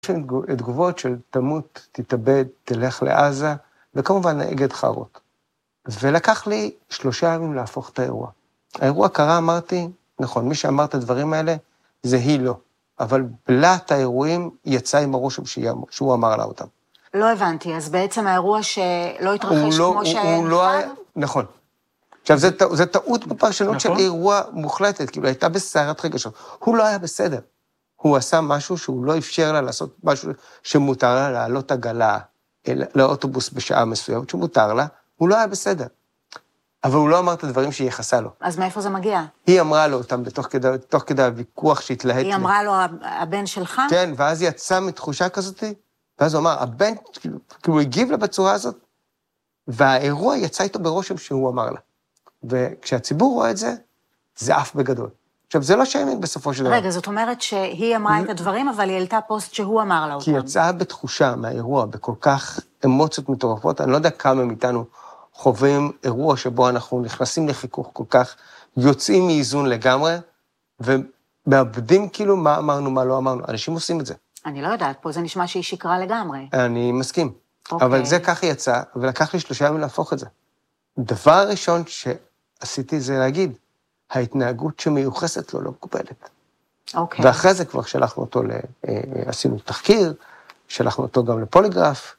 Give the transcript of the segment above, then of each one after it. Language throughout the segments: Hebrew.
תגובות של תמות, תתאבד, תלך לעזה, וכמובן נגד חרות. ולקח לי 3 ימים להפוך את האירוע. האירוע קרה, אמרתי, נכון, מי שאמר את הדברים האלה, זה היא לא. אבל בלעת האירועים יצא עם הרושם שהוא אמר לה אותם. לא הבנתי, אז בעצם האירוע שלא התרחש כמו שנכתב? נכון. עכשיו, זה טעות בפרשנות של אירוע מוחלטת, כאילו הייתה בסערת רגשות. הוא לא היה בסדר. הוא עשה משהו שהוא לא אפשר לה לעשות משהו שמותר לה לעלות עגלה לאוטובוס בשעה מסוימת, שמותר לה, הוא לא היה בסדר. אבל הוא לא אמר את הדברים שהיא יחסה לו. אז מאיפה זה מגיע? היא אמרה לו אותם תוך כדי הוויכוח שהתלהט. היא אמרה לו, הבן שלך? כן, ואז יצא מתחושה כזאת, ואז הוא אמר, הבן, כאילו הוא הגיב לה בצורה הזאת, והאירוע יצא איתו ברושם שהוא אמר לה. וכשהציבור רואה את זה, זה אף בגדול. עכשיו, זה לא שיימינג בסופו של דבר. רגע, זאת אומרת שהיא אמרה את הדברים, אבל היא העלתה פוסט שהוא אמר לה אותם. כי יצאה בתחושה מהאירוע, בכל כך אמוציות מטורפות, אני לא יודע כמה מאיתנו חווים אירוע שבו אנחנו נכנסים לחיכוך כל כך, יוצאים מאיזון לגמרי, ומאבדים כאילו מה אמרנו, מה לא אמרנו. אנשים עושים את זה. אני לא יודעת, פה זה נשמע שהיא שקרה לגמרי. אני מסכים. אבל זה ככה יצא, ולקח לי 3 ימים להפוך את זה. דבר ראשון שעשיתי זה להגיד, ההתנהגות שמיוחסת לו לא מקובלת. ואחרי זה כבר שלחנו אותו, עשינו תחקיר, שלחנו אותו גם לפוליגרף,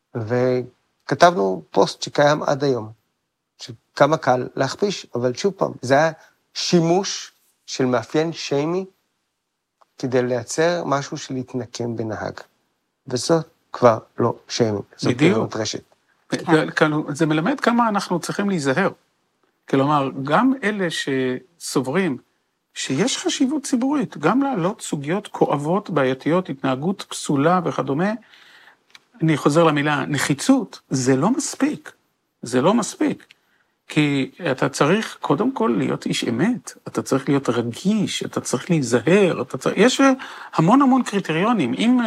וכתבנו פוסט שקיים עד היום, שכמה קל להכפיש, אבל שוב פעם, זה היה שימוש של מאפיין שיימי, כדי לייצר משהו של להתנקם בנהג. וזאת כבר לא שיימי, זאת פעילות רשת. זה מלמד כמה אנחנו צריכים להיזהר. כלומר, גם אלה שסוברים שיש חשיבות ציבורית, גם להעלות סוגיות כואבות, בעייתיות, התנהגות פסולה וכדומה, אני חוזר למילה, נחיצות, זה לא מספיק. זה לא מספיק. כי אתה צריך קודם כל להיות איש אמת, אתה צריך להיות רגיש, אתה צריך להיזהר, יש המון קריטריונים. אם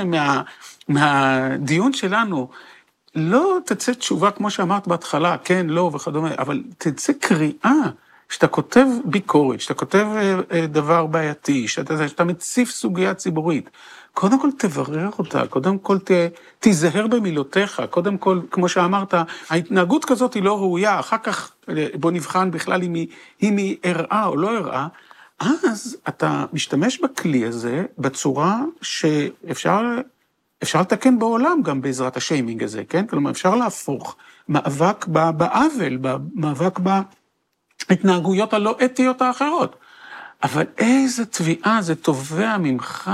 מהדיון שלנו לא תצא תשובה כמו שאמרת בהתחלה, כן, לא וכדומה, אבל תצא קריאה, שאתה כותב ביקורת, שאתה כותב דבר בעייתי, שאתה מציף סוגיה ציבורית, קודם כל תברר אותה, קודם כל תיזהר במילותיך, קודם כל, כמו שאמרת, ההתנהגות כזאת היא לא ראויה, אחר כך בוא נבחן בכלל אם היא הראה או לא הראה, אז אתה משתמש בכלי הזה בצורה שאפשר לתקן בעולם גם בעזרת השיימינג הזה, כן? כלומר, אפשר להפוך מאבק בעוול, מאבק בהתנהגויות הלא אתיות האחרות. אבל איזה תביעה זה תובע ממך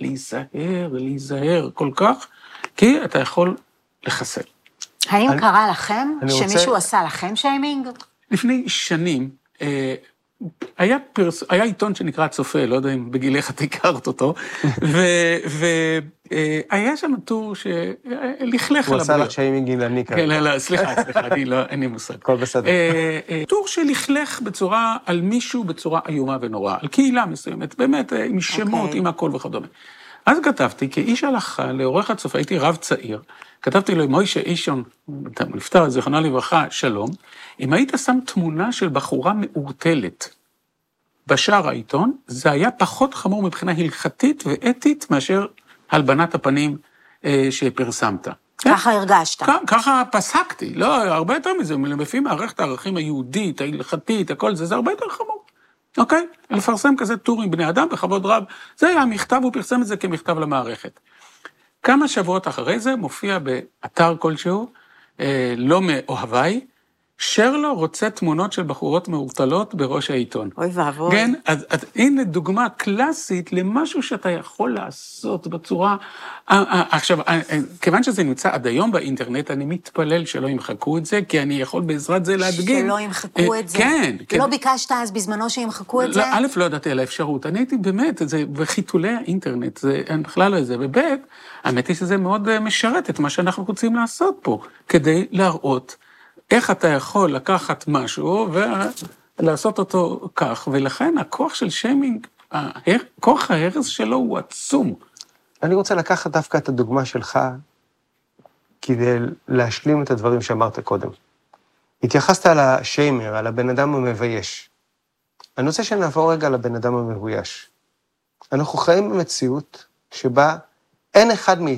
להיזהר כל כך, כי אתה יכול לחסל. האם קרה לכם שמישהו עשה לכם שיימינג? לפני שנים, היה עיתון שנקרא הצופה, לא יודע אם בגילך את הכרת אותו, והיה שם טור שלכלך על הוא עשה לך שיימינג אילני כזה. כן, לא, סליחה, אין לי מושג. הכל בסדר. טור שלכלך על מישהו בצורה איומה ונוראה, על קהילה מסוימת, באמת, עם שמות, עם הכל וכדומה. אז כתבתי, כאיש הלכה, לעורך הצופה, הייתי רב צעיר, כתבתי לו, מוישה אישון, נפטר, זיכרונה לברכה, שלום, אם היית שם תמונה של בחורה מאורטלת בשער העיתון, זה היה פחות חמור מבחינה הלכתית ואתית מאשר הלבנת הפנים שפרסמת. ככה הרגשת. ככה פסקתי, לא, הרבה יותר מזה, לפי מערכת הערכים היהודית, ההלכתית, הכל זה הרבה יותר חמור. אוקיי? לפרסם כזה טור עם בני אדם בכבוד רב, זה היה המכתב, הוא פרסם את זה כמכתב למערכת. כמה שבועות אחרי זה מופיע באתר כלשהו, לא מאוהביי, שרלו רוצה תמונות של בחורות מאורטלות בראש העיתון. אוי ואבוי. כן, אז הנה דוגמה קלאסית למשהו שאתה יכול לעשות בצורה... עכשיו, כיוון שזה נמצא עד היום באינטרנט, אני מתפלל שלא ימחקו את זה, כי אני יכול בעזרת זה להדגים. שלא ימחקו את זה? כן. לא ביקשת אז בזמנו שימחקו את זה? א', לא ידעתי על האפשרות. אני הייתי באמת, זה בחיתולי האינטרנט, זה בכלל לא זה. וב', האמת היא שזה מאוד משרת את מה שאנחנו רוצים לעשות פה, כדי להראות איך אתה יכול לקחת משהו ולעשות אותו כך, ולכן הכוח של שיימינג, כוח ההרס שלו הוא עצום. אני רוצה לקחת דווקא את הדוגמה שלך, כדי להשלים את הדברים שאמרת קודם. התייחסת על השיימר, על הבן אדם המבייש. אני רוצה שנעבור רגע לבן אדם המבויש. אנחנו חיים במציאות שבה אין אחד